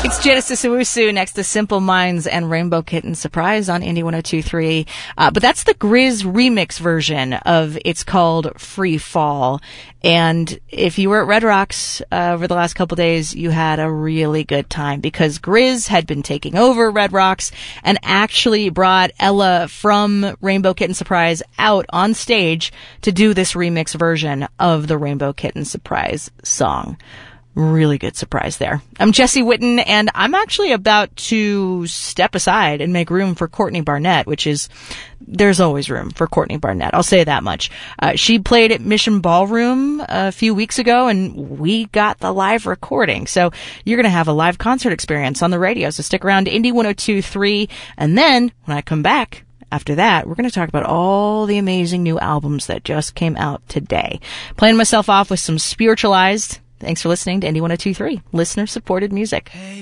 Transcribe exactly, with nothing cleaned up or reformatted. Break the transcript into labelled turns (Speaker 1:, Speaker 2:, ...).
Speaker 1: It's Genesis Owusu next to Simple Minds and Rainbow Kitten Surprise on Indie one oh two point three. Uh, but that's the Grizz remix version of It's Called Free Fall. And if you were at Red Rocks uh, over the last couple days, you had a really good time because Grizz had been taking over Red Rocks and actually brought Ella from Rainbow Kitten Surprise out on stage to do this remix version of the Rainbow Kitten Surprise song. Really good surprise there. I'm Jesse Witten, and I'm actually about to step aside and make room for Courtney Barnett, which is, there's always room for Courtney Barnett. I'll say that much. Uh, she played at Mission Ballroom a few weeks ago, and we got the live recording. So you're going to have a live concert experience on the radio. So stick around to Indie one oh two point three, and then when I come back, after that, we're going to talk about all the amazing new albums that just came out today. Playing myself off with some Spiritualized. Thanks for listening to Indie one oh two point three, listener-supported music.